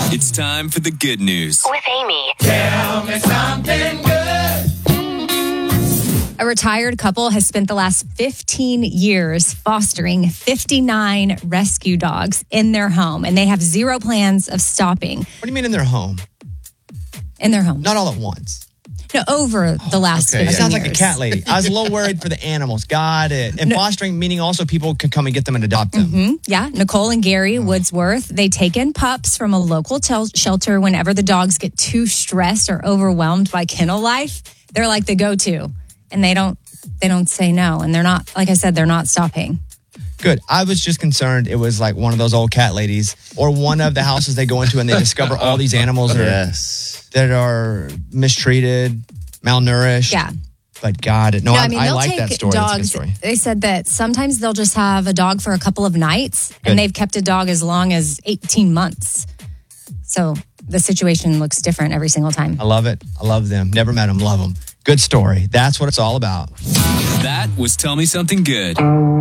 It's time for the good news. With Amy. Tell me something good. A retired couple has spent the last 15 years fostering 59 rescue dogs in their home, and they have zero plans of stopping What do you mean in their home? in their home. Not all at once. No, over the last 15 That sounds like a years. cat lady. I was a little worried for the animals. Got it. And fostering, meaning also people can come and get them and adopt them. Yeah, Nicole and Gary Woodsworth, they take in pups from a local shelter whenever the dogs get too stressed or overwhelmed by kennel life. They're like the go-to, and they don't say no. And they're not, like I said, they're not stopping. Good. I was just concerned it was like one of those old cat ladies or one of the houses they go into and they discover all these animals that are mistreated, malnourished. Yeah. But got it. No, I they'll like take that story. That's a good dogs. story. They said that sometimes they'll just have a dog for a couple of nights, Good. and they've kept a dog as long as 18 months. So the situation looks different every single time. I love it. I love them. Never met them. Love them. Good story. That's what it's all about. That was Tell Me Something Good.